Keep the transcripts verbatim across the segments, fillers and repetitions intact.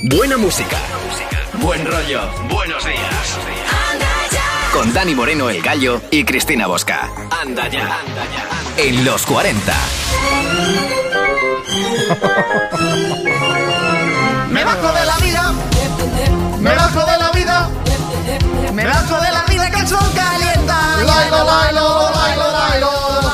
Buena música. Buen rollo. Buenos días. Con Dani Moreno, el Gallo, y Cristina Bosca. Anda ya. En los cuarenta. Me bajo de la vida. Me bajo de la vida. Me bajo de la vida que el sol calienta. Lailo, lailo, lailo, lailo.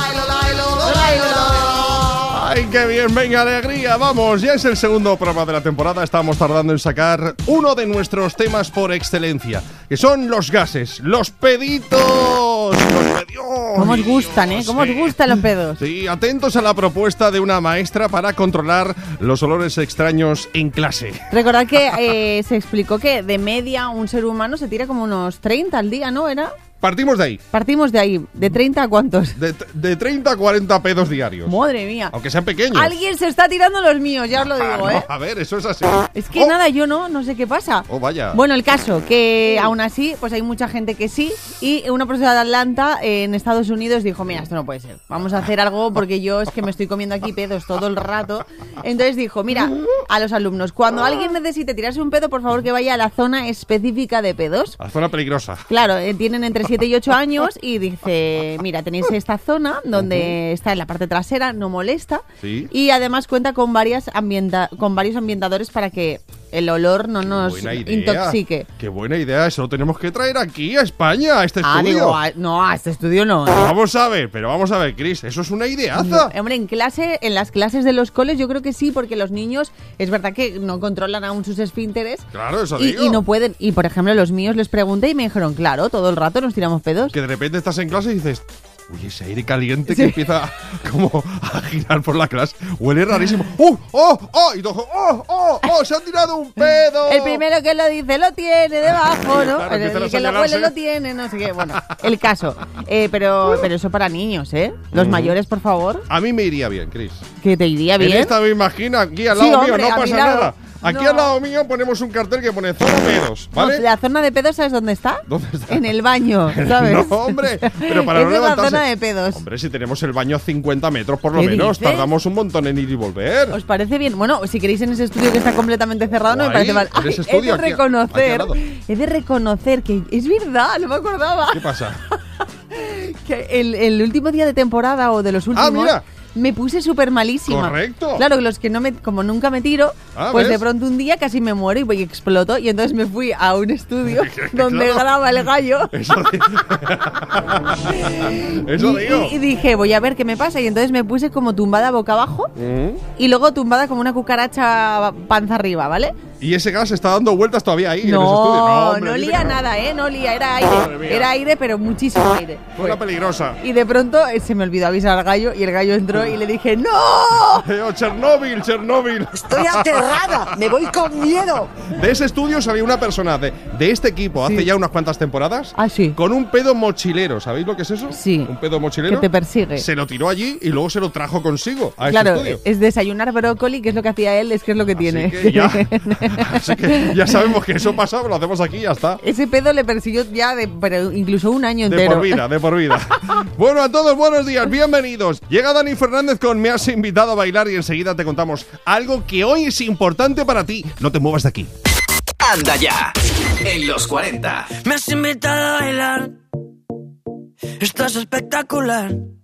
¡Ay, qué bien! ¡Venga, alegría! ¡Vamos! Ya es el segundo programa de la temporada. Estamos tardando en sacar uno de nuestros temas por excelencia, que son los gases, los peditos. ¡Los pedidos! ¿Cómo os gustan, eh? ¿Cómo sí. os gustan los pedos? Sí, atentos a la propuesta de una maestra para controlar los olores extraños en clase. Recordad que eh, se explicó que de media un ser humano se tira como unos treinta al día, ¿no? ¿Era? Partimos de ahí. Partimos de ahí. ¿De treinta a cuántos? De, de treinta a cuarenta pedos diarios. Madre mía. Aunque sean pequeños. Alguien se está tirando los míos, ya os lo digo, Ah, no, ¿eh? a ver, eso es así. Es que Oh. nada, yo no, no sé qué pasa. Oh, vaya. Bueno, el caso, que aún así, pues hay mucha gente que sí. Y una profesora de Atlanta, eh, en Estados Unidos, dijo, mira, esto no puede ser. Vamos a hacer algo porque yo es que me estoy comiendo aquí pedos todo el rato. Entonces dijo, mira, a los alumnos, cuando alguien necesite tirarse un pedo, por favor que vaya a la zona específica de pedos. La zona peligrosa. Claro, eh, tienen entre siete y ocho años y dice, mira, tenéis esta zona donde está en la parte trasera, no molesta. Sí. Y además cuenta con varias ambienta con varios ambientadores para que el olor no nos Buena idea. intoxique. Qué buena idea, eso lo tenemos que traer aquí a España, a este Ah, estudio. digo, a- no, a este estudio no. ¿eh? Vamos a ver, pero vamos a ver, Chris, eso es una ideaza. Hombre, en clase, en las clases de los coles yo creo que sí, porque los niños es verdad que no controlan aún sus esfínteres. Claro, eso Y, digo. y no pueden. Y por ejemplo, los míos les pregunté y me dijeron, claro, todo el rato nos tiramos pedos. Que de repente estás en clase y dices, uy, ese aire caliente Sí. que empieza como a girar por la clase, huele rarísimo. ¡Uh! ¡Oh! ¡Oh! Y todo, ¡oh! ¡Oh! ¡Oh! ¡Se ha tirado un pedo! El primero que lo dice lo tiene debajo, ¿no? Claro, el empiezan a el que lo señalarse. huele lo tiene, no sé qué. Bueno, el caso. Eh, pero, pero eso para niños, ¿eh? Los mayores, por favor, A mí me iría bien, Chris. que te iría bien. En esta misma esquina, aquí al Sí, lado hombre, mío, a no mi pasa lado. nada. Aquí No. al lado mío ponemos un cartel que pone zona pedos, No, ¿vale? la zona de pedos, ¿sabes dónde está? ¿Dónde está? En el baño, ¿sabes? No, hombre, pero para no Esa es la levantarse. zona de pedos. Hombre, si tenemos el baño a cincuenta metros por lo ¿Qué menos, dices? tardamos un montón en ir y volver. ¿Os parece bien? Bueno, si queréis en ese estudio que está completamente cerrado, no me Guay, parece mal. en ese Ay, estudio, he aquí- de aquí reconocer, al lado. he de reconocer que es verdad, no me acordaba. ¿Qué pasa? Que el, el último día de temporada o de los últimos Ah, mira. me puse súper malísima. Correcto. Claro, los que no me, como nunca me tiro, Ah, pues ¿ves? de pronto un día casi me muero y voy y exploto. Y entonces me fui a un estudio donde Claro. graba el gallo. Eso, di- Eso y, digo. y- y dije, voy a ver qué me pasa. Y entonces me puse como tumbada boca abajo Mm. y luego tumbada como una cucaracha panza arriba, ¿vale? Y ese gas está dando vueltas todavía ahí en ese estudio. No, hombre, no dice lía que no. nada, ¿eh? No lía, era Madre aire. mía. Era aire, pero muchísimo aire. Fue una peligrosa. Y de pronto eh, se me olvidó avisar al gallo y el gallo entró y le dije, ¡no! Eh, oh, Chernóbil, Chernóbil. Estoy aterrada. Me voy con miedo. De ese estudio salió una persona de, de este equipo hace Sí. ya unas cuantas temporadas. Ah, sí. Con un pedo mochilero. ¿Sabéis lo que es eso? Sí. Un pedo mochilero. Que te persigue. Se lo tiró allí y luego se lo trajo consigo a Claro, ese estudio. es desayunar brócoli, que es lo que hacía él, es que es lo que tiene. Así que, ya, así que ya sabemos que eso pasa, lo hacemos aquí y ya está. Ese pedo le persiguió ya de, pero incluso un año De entero. por vida, de por vida. Bueno, a todos, buenos días, bienvenidos. Llega Dani Fernández con Me has invitado a bailar y enseguida te contamos algo que hoy es importante para ti. No te muevas de aquí. Anda ya. En los cuarenta. Me has invitado a bailar. Estás espectacular.